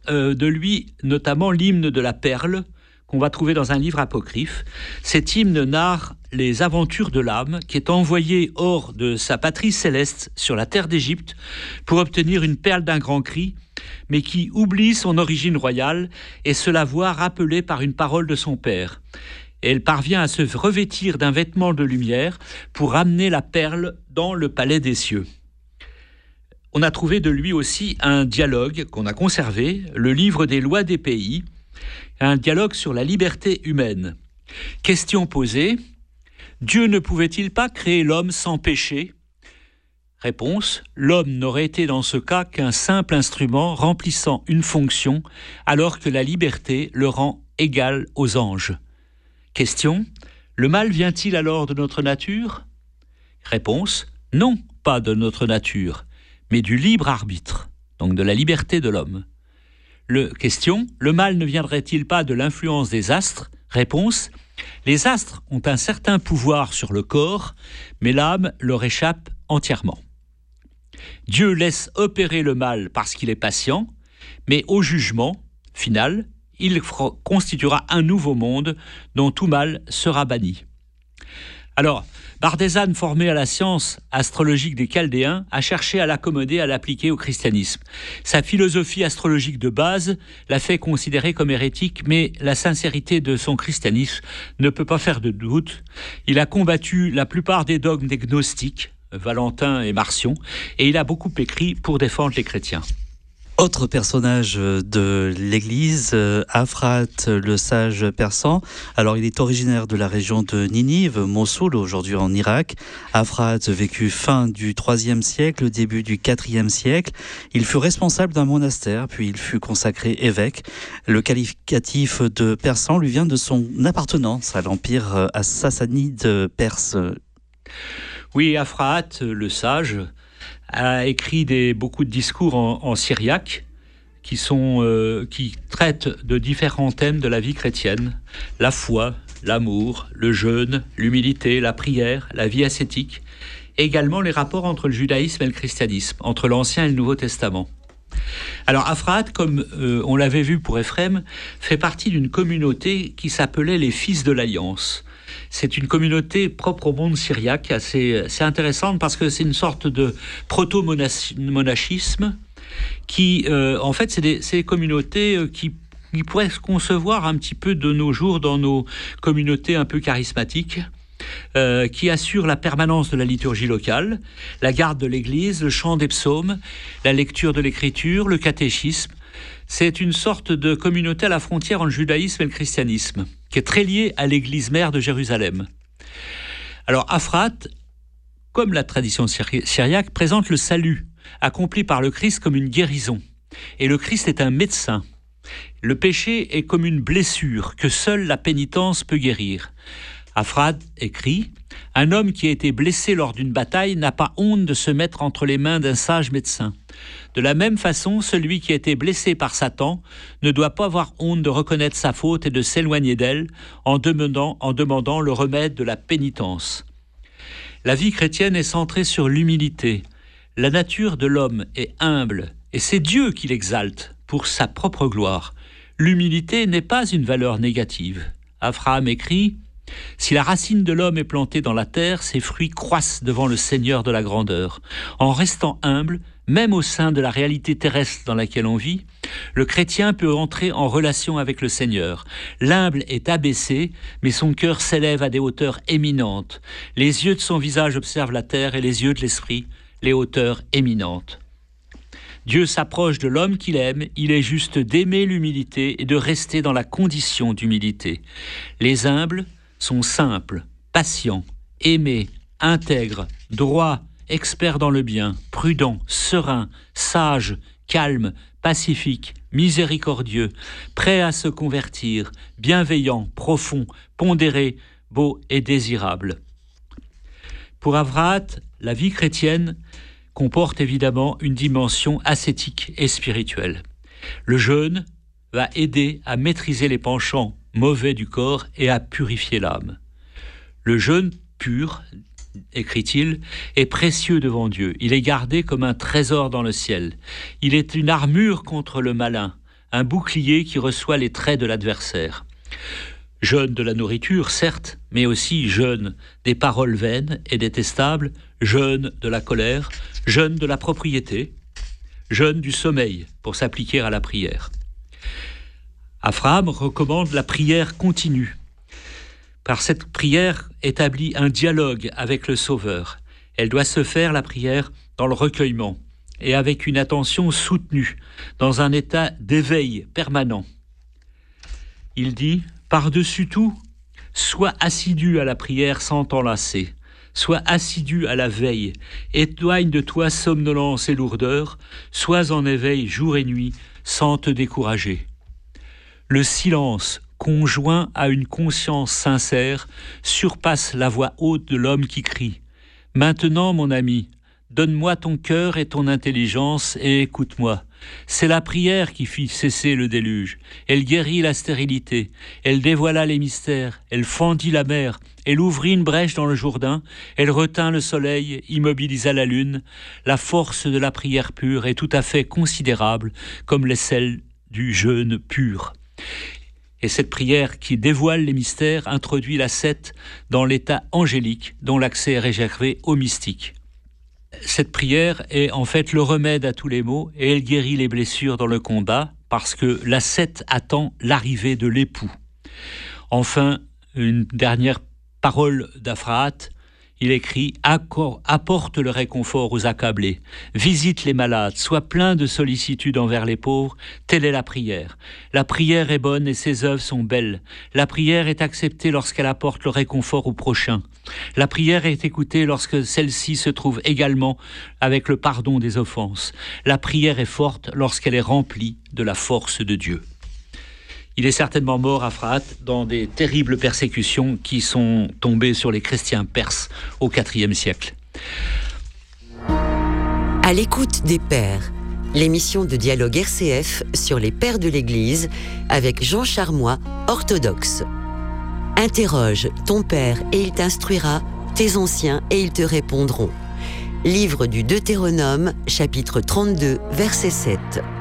de lui notamment l'hymne de la perle, qu'on va trouver dans un livre apocryphe. Cet hymne narre les aventures de l'âme qui est envoyée hors de sa patrie céleste sur la terre d'Égypte pour obtenir une perle d'un grand cri, mais qui oublie son origine royale et se la voit rappelée par une parole de son père. Et elle parvient à se revêtir d'un vêtement de lumière pour ramener la perle dans le palais des cieux. On a trouvé de lui aussi un dialogue qu'on a conservé, le livre des lois des pays, un dialogue sur la liberté humaine. Question posée, Dieu ne pouvait-il pas créer l'homme sans péché ? Réponse, l'homme n'aurait été dans ce cas qu'un simple instrument remplissant une fonction, alors que la liberté le rend égal aux anges. Question, le mal vient-il alors de notre nature ? Réponse, non, pas de notre nature, mais du libre arbitre, donc de la liberté de l'homme. Question, le mal ne viendrait-il pas de l'influence des astres ? Réponse, les astres ont un certain pouvoir sur le corps, mais l'âme leur échappe entièrement. Dieu laisse opérer le mal parce qu'il est patient, mais au jugement final, il constituera un nouveau monde dont tout mal sera banni. Alors, Bardézane, formé à la science astrologique des Chaldéens, a cherché à l'accommoder, à l'appliquer au christianisme. Sa philosophie astrologique de base l'a fait considérer comme hérétique, mais la sincérité de son christianisme ne peut pas faire de doute. Il a combattu la plupart des dogmes des gnostiques, Valentin et Marcion, et il a beaucoup écrit pour défendre les chrétiens. Autre personnage de l'Église, Aphrate, le sage persan. Alors, il est originaire de la région de Ninive, Mossoul, aujourd'hui en Irak. Aphrate vécut fin du IIIe siècle, début du IVe siècle. Il fut responsable d'un monastère, puis il fut consacré évêque. Le qualificatif de persan lui vient de son appartenance à l'empire sassanide perse. Oui, Aphrate, le sage, a écrit beaucoup de discours en syriaque qui traitent de différents thèmes de la vie chrétienne, la foi, l'amour, le jeûne, l'humilité, la prière, la vie ascétique, et également les rapports entre le judaïsme et le christianisme, entre l'Ancien et le Nouveau Testament. Alors Aphrate, comme on l'avait vu pour Éphrem, fait partie d'une communauté qui s'appelait les Fils de l'Alliance. C'est une communauté propre au monde syriaque, assez intéressante parce que c'est une sorte de proto-monachisme qui, en fait, c'est des communautés qui pourraient se concevoir un petit peu de nos jours dans nos communautés un peu charismatiques, qui assurent la permanence de la liturgie locale, la garde de l'église, le chant des psaumes, la lecture de l'écriture, le catéchisme. C'est une sorte de communauté à la frontière entre le judaïsme et le christianisme, qui est très liée à l'église mère de Jérusalem. Alors Aphrate, comme la tradition syriaque, présente le salut, accompli par le Christ comme une guérison. Et le Christ est un médecin. Le péché est comme une blessure que seule la pénitence peut guérir. Aphrate écrit « Un homme qui a été blessé lors d'une bataille n'a pas honte de se mettre entre les mains d'un sage médecin. De la même façon, celui qui a été blessé par Satan ne doit pas avoir honte de reconnaître sa faute et de s'éloigner d'elle en demandant le remède de la pénitence. La vie chrétienne est centrée sur l'humilité. La nature de l'homme est humble et c'est Dieu qui l'exalte pour sa propre gloire. L'humilité n'est pas une valeur négative. Abraham écrit « Si la racine de l'homme est plantée dans la terre, ses fruits croissent devant le Seigneur de la grandeur. En restant humble, même au sein de la réalité terrestre dans laquelle on vit, le chrétien peut entrer en relation avec le Seigneur. L'humble est abaissé, mais son cœur s'élève à des hauteurs éminentes. Les yeux de son visage observent la terre et les yeux de l'esprit, les hauteurs éminentes. » Dieu s'approche de l'homme qu'il aime, il est juste d'aimer l'humilité et de rester dans la condition d'humilité. Les humbles sont simples, patients, aimés, intègres, droits, experts dans le bien, prudents, sereins, sages, calmes, pacifiques, miséricordieux, prêts à se convertir, bienveillants, profonds, pondérés, beaux et désirables. Pour Aphrate, la vie chrétienne comporte évidemment une dimension ascétique et spirituelle. Le jeûne va aider à maîtriser les penchants mauvais du corps et à purifier l'âme. Le jeûne pur, écrit-il, est précieux devant Dieu. Il est gardé comme un trésor dans le ciel. Il est une armure contre le malin, un bouclier qui reçoit les traits de l'adversaire. Jeûne de la nourriture, certes, mais aussi jeûne des paroles vaines et détestables, jeûne de la colère, jeûne de la propriété, jeûne du sommeil pour s'appliquer à la prière. Abraham recommande la prière continue. Par cette prière établit un dialogue avec le Sauveur. Elle doit se faire, la prière, dans le recueillement et avec une attention soutenue, dans un état d'éveil permanent. Il dit, par-dessus tout, sois assidu à la prière sans t'enlacer, sois assidu à la veille, éloigne de toi somnolence et lourdeur, sois en éveil jour et nuit sans te décourager. Le silence, conjoint à une conscience sincère, surpasse la voix haute de l'homme qui crie. Maintenant, mon ami, donne-moi ton cœur et ton intelligence et écoute-moi. C'est la prière qui fit cesser le déluge. Elle guérit la stérilité, elle dévoila les mystères, elle fendit la mer, elle ouvrit une brèche dans le Jourdain, elle retint le soleil, immobilisa la lune. La force de la prière pure est tout à fait considérable, comme l'est celle du jeûne pur. Et cette prière qui dévoile les mystères introduit l'ascète dans l'état angélique dont l'accès est réservé aux mystiques. Cette prière est en fait le remède à tous les maux et elle guérit les blessures dans le combat parce que l'ascète attend l'arrivée de l'époux. Enfin, une dernière parole d'Aphrate, il écrit « Apporte le réconfort aux accablés, visite les malades, sois plein de sollicitude envers les pauvres, telle est la prière. La prière est bonne et ses œuvres sont belles. La prière est acceptée lorsqu'elle apporte le réconfort au prochain. La prière est écoutée lorsque celle-ci se trouve également avec le pardon des offenses. La prière est forte lorsqu'elle est remplie de la force de Dieu. » Il est certainement mort, Aphrate, dans des terribles persécutions qui sont tombées sur les chrétiens perses au IVe siècle. À l'écoute des Pères, l'émission de dialogue RCF sur les Pères de l'Église avec Jean Charmois, orthodoxe. Interroge ton Père et il t'instruira, tes anciens et ils te répondront. Livre du Deutéronome, chapitre 32, verset 7.